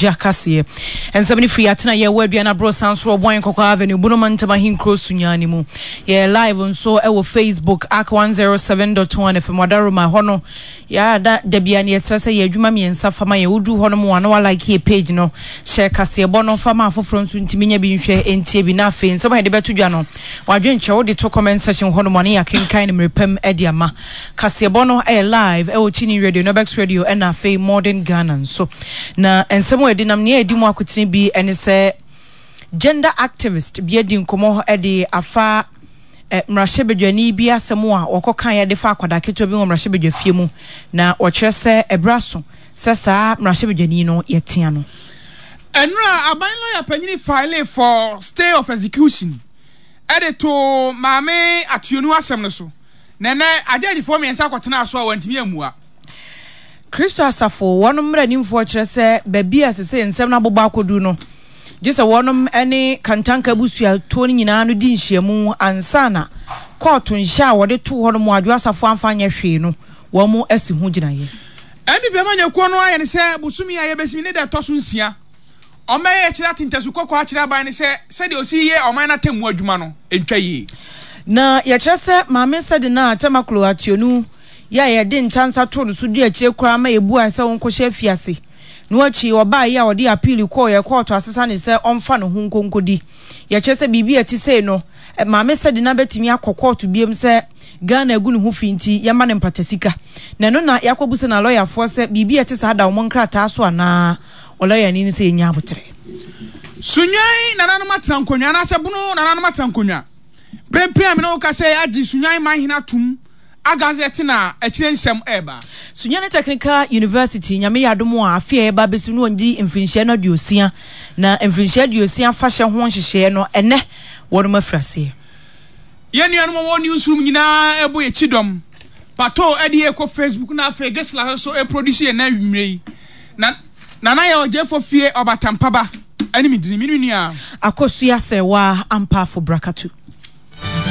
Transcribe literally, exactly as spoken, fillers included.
Jakasiye. And seventy free atena ye webiana bro sans ro boy Koko Avenue Bunumantama Hinkro Sunyanimu. Ye live on so e wo Facebook A K one oh seven point one F M Wadaruma hono. Ya da debiani etrese ye adwuma miensa fama ye udu hono mu wana like here page no. Share Kasiye bono fama afofro nso ntimi nya bi nhwe entie bi na afi. So ma de beto dwa no. Wadwenche wo de to comment section hono mo ne yakenkan ne mrepem ediama. Kasiye bono e live e wo chini radio no Bex radio e na fe modern Ghana so. Na ensemo edi nam ne edi mu akotini bi ene se gender activist bi edi nkomo e de afa eh, mrashebedwani bi asemo a wokokan ye de fa akwada keto bi mrashebedwa fie mu na wo kire se ebraso se sa mrashebedwani no yetia no enra aban lawyer panyini file for stay of execution edito maame atuonu asem no so nene ajeji fo miensa kwotena aso a wantimi amua Christo Asafo wonom mra nimfo kire se babi asese nsem na boba akodu no gese wonom ene kantanka busua to ni nyina no di nhyiamu ansana court nhya wode to honom adwo Asafo amfanya hwe no wo mu asi hu ginaye ene bi amanya ko no aye ne se busumi aye besimi ne de toso nsia o meye kire atintasu kokko a kire aban ne se se de osi ye o man na temu adwuma no entwa yi na ye kire se maame se de na tamaklo ationu ya ya de ntansa to no so di akire kura ma ebu ansa won ko hye fiase no achi oba ya odi appeal ko ye court asesa ne se onfa no hunkonkodi ya chese bibi ati sei no maame se de na betimi akokort biem se Ghana egu ne hu finti ya ma ne mpatasika na no na yakobuse na lawyer for se bibi ati sa da wo nkrata so ana o lawyer ni ni se nya abotre sunyan nananu matrankonwa na se bunu nananu matrankonwa prempre me no ka se agi sunyan man hina tum agazeti na akire nsem eba Sunyane Technical University nyame yadomo a afia eba besi no ndi mfinhye na diosia na mfinhye diosia fahye ho nhyehyɛ no ene wono mafrase ye nuanu mo newsroom nyina ebo ye chidom pato edi e ko Facebook na afa gesla so e produce na nwumrei na na na ye ojefo fie obatampaba ani midini minua akosua se wa ampa fo brakatu